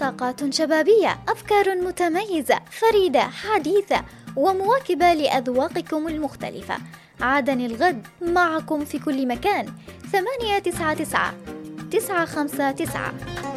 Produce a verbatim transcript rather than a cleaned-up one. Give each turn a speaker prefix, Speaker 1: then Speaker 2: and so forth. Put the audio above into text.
Speaker 1: طاقات شبابية، أفكار متميزة فريدة حديثة ومواكبة لأذواقكم المختلفة. عادني الغد معكم في كل مكان. ثمانية تسعة تسعة تسعة خمسة تسعة.